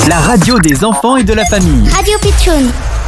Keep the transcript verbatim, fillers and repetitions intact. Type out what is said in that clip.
La radio des enfants et de la famille. Radio Pitchoun.